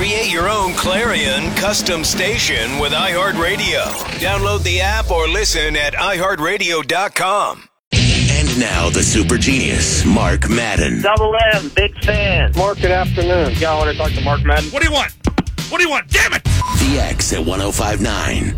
Create your own Clarion custom station with iHeartRadio. Download the app or listen at iHeartRadio.com. And now the super genius, Mark Madden. Double M, big fan. Mark, good afternoon. Yeah, I want to talk to Mark Madden. What do you want? What do you want? Damn it! The X at 105.9.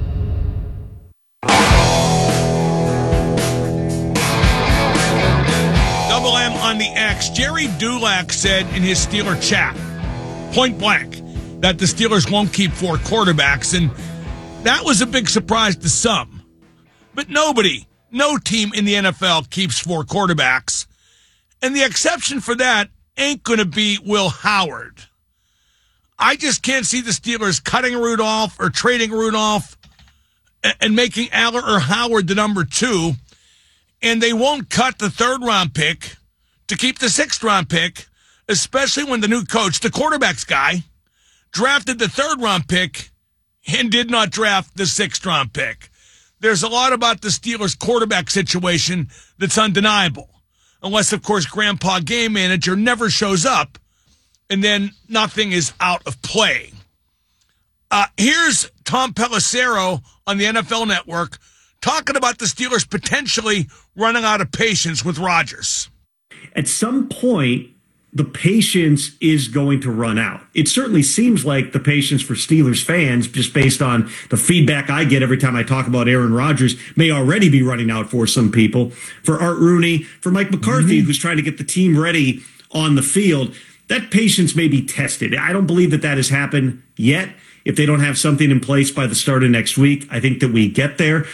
Double M on the X. Jerry Dulac said in his Steeler chat, point blank, that the Steelers won't keep 4 quarterbacks, and that was a big surprise to some. But no team in the NFL keeps 4 quarterbacks, and the exception for that ain't going to be Will Howard. I just can't see the Steelers cutting Rudolph or trading Rudolph and making Aller or Howard the number 2, and they won't cut the 3rd-round pick to keep the 6th-round pick, especially when the new coach, the quarterbacks guy, drafted the 3rd-round pick and did not draft the 6th-round pick. There's a lot about the Steelers' quarterback situation that's undeniable, unless, of course, Grandpa Game Manager never shows up, and then nothing is out of play. Here's Tom Pelissero on the NFL Network talking about the Steelers potentially running out of patience with Rodgers. At some point, the patience is going to run out. It certainly seems like the patience for Steelers fans, just based on the feedback I get every time I talk about Aaron Rodgers, may already be running out for some people. For Art Rooney, for Mike McCarthy, who's trying to get the team ready on the field, that patience may be tested. I don't believe that has happened yet. If they don't have something in place by the start of next week, I think that we get there.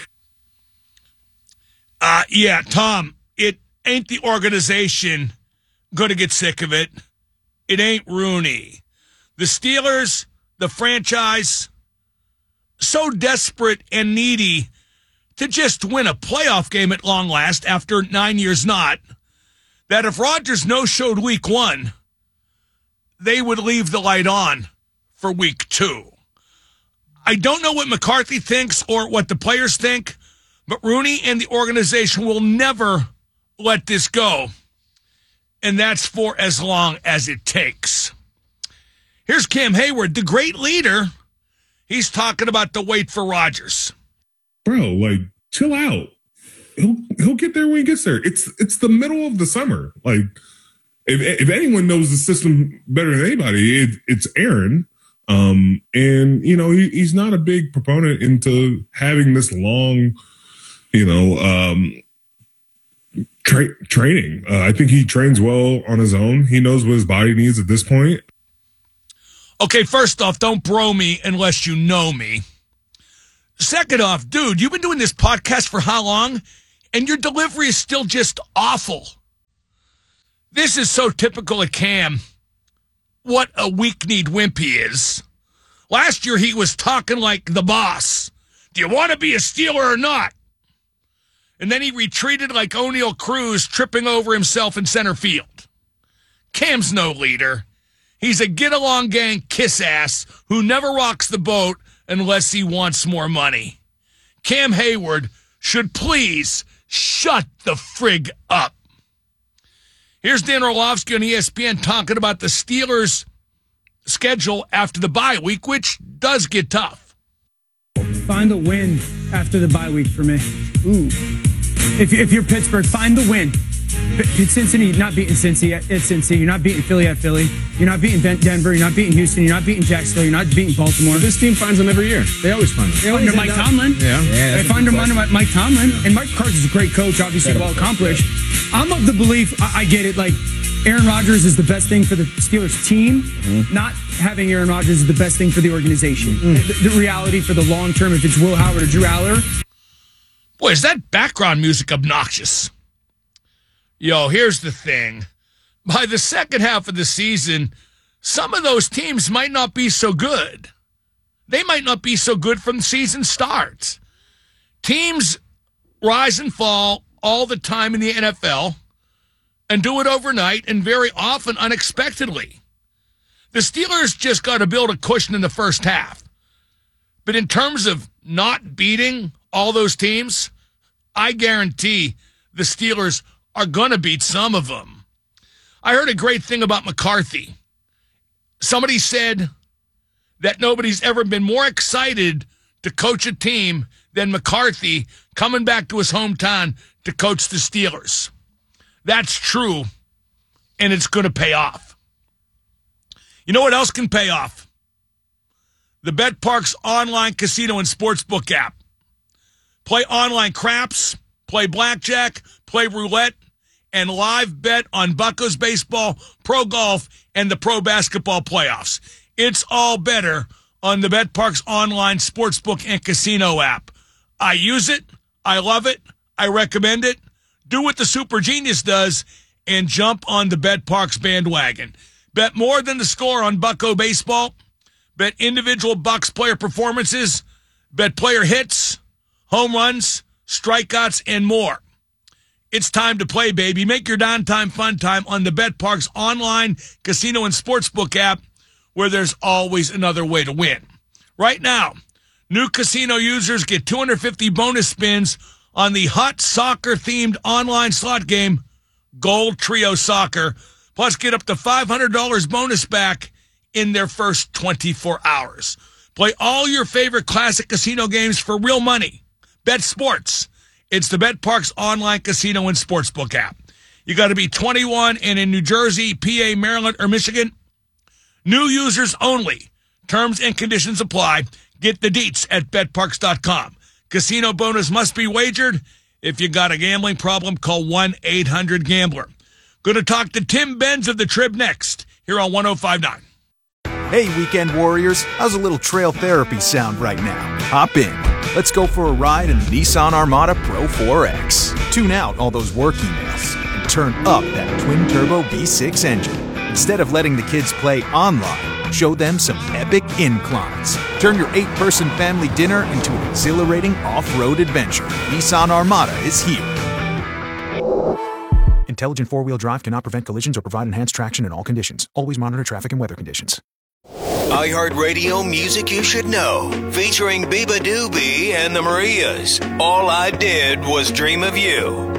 Yeah, Tom, it ain't the organization going to get sick of it. It ain't Rooney. The Steelers, the franchise, so desperate and needy to just win a playoff game at long last after 9 years not, that if Rodgers no-showed week 1, they would leave the light on for week 2. I don't know what McCarthy thinks or what the players think, but Rooney and the organization will never let this go. And that's for as long as it takes. Here's Cam Hayward, the great leader. He's talking about the wait for Rodgers. Bro, chill out. He'll get there when he gets there. It's the middle of the summer. If anyone knows the system better than anybody, it's Aaron. And he's not a big proponent into having this long, training. I think he trains well on his own. He knows what his body needs at this point. Okay, first off, don't bro me unless you know me. Second off, dude, you've been doing this podcast for how long? And your delivery is still just awful. This is so typical of Cam. What a weak-kneed wimp he is. Last year, he was talking like the boss. Do you want to be a Steeler or not? And then he retreated like O'Neal Cruz, tripping over himself in center field. Cam's no leader. He's a get-along gang kiss-ass who never rocks the boat unless he wants more money. Cam Hayward should please shut the frig up. Here's Dan Orlovsky on ESPN talking about the Steelers' schedule after the bye week, which does get tough. Find the win after the bye week for me. Ooh. If you're Pittsburgh, find the win. Cincinnati, you're not beating Cincy at Cincy. You're not beating Philly at Philly. You're not beating Denver. You're not beating Houston. You're not beating Jacksonville. You're not beating Baltimore. This team finds them every year. They always find them. Under Mike Tomlin. Yeah. They find them under Mike Tomlin. And Mike McCarthy's a great coach, obviously well accomplished. I'm of the belief, I get it, Aaron Rodgers is the best thing for the Steelers team. Mm-hmm. Not having Aaron Rodgers is the best thing for the organization. Mm-hmm. The reality for the long term, if it's Will Howard or Drew Aller. Boy, is that background music obnoxious. Yo, here's the thing. By the second half of the season, some of those teams might not be so good. They might not be so good from the season starts. Teams rise and fall all the time in the NFL and do it overnight and very often unexpectedly. The Steelers just got to build a cushion in the first half. But in terms of not beating all those teams, I guarantee the Steelers are going to beat some of them. I heard a great thing about McCarthy. Somebody said that nobody's ever been more excited to coach a team than McCarthy coming back to his hometown to coach the Steelers. That's true, and it's going to pay off. You know what else can pay off? The BetParx online casino and sportsbook app. Play online craps, play blackjack, play roulette, and live bet on Buccos baseball, pro golf, and the pro basketball playoffs. It's all better on the BetParx online sportsbook and casino app. I use it. I love it. I recommend it. Do what the Super Genius does and jump on the BetParx bandwagon. Bet more than the score on Bucco baseball. Bet individual Bucs player performances. Bet player hits, home runs, strikeouts, and more. It's time to play, baby. Make your downtime fun time on the BetParx online casino and sportsbook app, where there's always another way to win. Right now, new casino users get 250 bonus spins on the hot soccer-themed online slot game, Gold Trio Soccer, plus get up to $500 bonus back in their first 24 hours. Play all your favorite classic casino games for real money. Bet sports. It's the BetParx online casino and sportsbook app. You got to be 21 and in New Jersey, PA, Maryland, or Michigan. New users only. Terms and conditions apply. Get the deets at betparx.com. Casino bonus must be wagered. If you got a gambling problem, call 1-800-GAMBLER. Going to talk to Tim Benz of the Trib next here on 105.9. Hey, weekend warriors. How's a little trail therapy sound right now? Hop in. Let's go for a ride in the Nissan Armada Pro 4X. Tune out all those work emails and turn up that twin-turbo V6 engine. Instead of letting the kids play online, show them some epic inclines. Turn your 8-person family dinner into an exhilarating off-road adventure. Nissan Armada is here. Intelligent four-wheel drive cannot prevent collisions or provide enhanced traction in all conditions. Always monitor traffic and weather conditions. iHeartRadio Music You Should Know, featuring Biba Doobie and the Marias. All I Did Was Dream of You.